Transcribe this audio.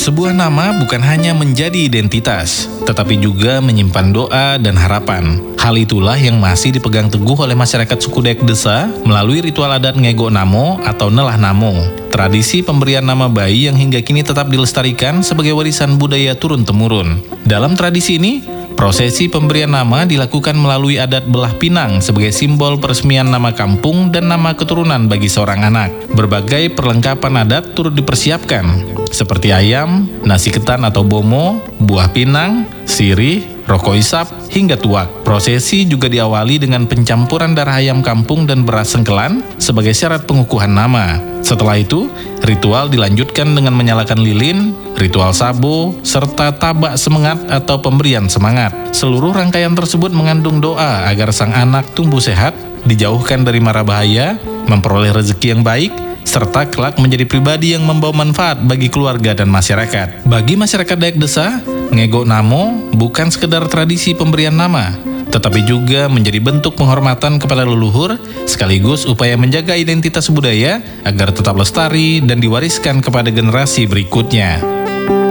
Sebuah nama bukan hanya menjadi identitas, tetapi juga menyimpan doa dan harapan. Hal itulah yang masih dipegang teguh oleh masyarakat suku Dayak Desa melalui ritual adat Ngego Namo atau Nelah Namo. Tradisi pemberian nama bayi yang hingga kini tetap dilestarikan sebagai warisan budaya turun-temurun. Dalam tradisi ini, prosesi pemberian nama dilakukan melalui adat belah pinang sebagai simbol peresmian nama kampung dan nama keturunan bagi seorang anak. Berbagai perlengkapan adat turut dipersiapkan, seperti ayam, nasi ketan atau bomo, buah pinang, sirih, rokok isap, hingga tuak. Prosesi juga diawali dengan pencampuran darah ayam kampung dan beras sengkelan sebagai syarat pengukuhan nama. Setelah itu, ritual dilanjutkan dengan menyalakan lilin, ritual sabo, serta tabak semangat atau pemberian semangat. Seluruh rangkaian tersebut mengandung doa agar sang anak tumbuh sehat, dijauhkan dari mara bahaya, memperoleh rezeki yang baik, serta kelak menjadi pribadi yang membawa manfaat bagi keluarga dan masyarakat. Bagi masyarakat Dayak Desa, Ngego Namo bukan sekedar tradisi pemberian nama, tetapi juga menjadi bentuk penghormatan kepada leluhur, sekaligus upaya menjaga identitas budaya agar tetap lestari dan diwariskan kepada generasi berikutnya.